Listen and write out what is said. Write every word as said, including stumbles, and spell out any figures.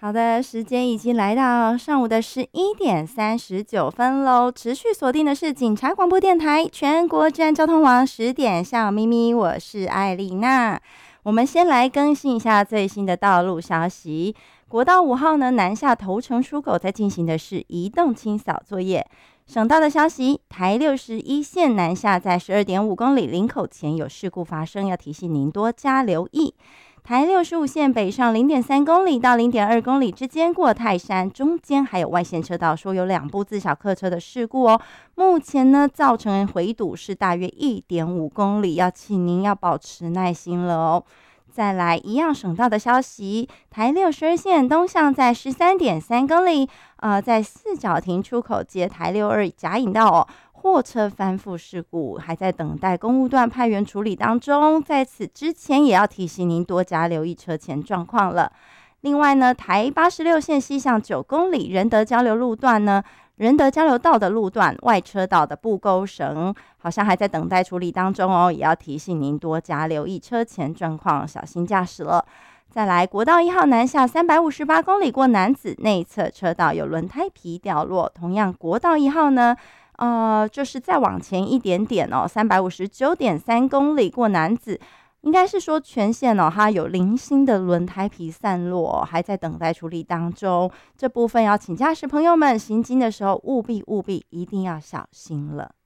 好的，时间已经来到上午的十一点三十九分喽。持续锁定的是警察广播电台全国治安交通网十点笑眯眯，我是艾丽娜。我们先来更新一下最新的道路消息。国道五号呢，南下头城出口在进行的是移动清扫作业。省道的消息，台六十一线南下在十二点五公里林口前有事故发生，要提醒您多加留意。台六十五线北上零点三公里到零点二公里之间过泰山，中间还有外线车道，说有两部自小客车的事故哦。目前呢，造成回堵是大约一点五公里，要请您要保持耐心了哦。再来，一样省道的消息，台六十二线东向在十三点三公里，呃，在四角亭出口接台六二甲引道哦。货车翻覆事故还在等待公务段派员处理当中，在此之前也要提醒您多加留意车前状况了。另外呢，台八十六线西向九公里仁德交流路段呢，仁德交流道的路段外车道的布钩绳好像还在等待处理当中哦，也要提醒您多加留意车前状况，小心驾驶了。再来，国道一号南下三百五十八公里过楠梓内侧车道有轮胎皮掉落，同样国道一号呢。呃，就是再往前一点点哦，三百五十九点三公里过楠梓，应该是说全线哦，它有零星的轮胎皮散落，还在等待处理当中。这部分要请驾驶朋友们行经的时候，务必务必一定要小心了。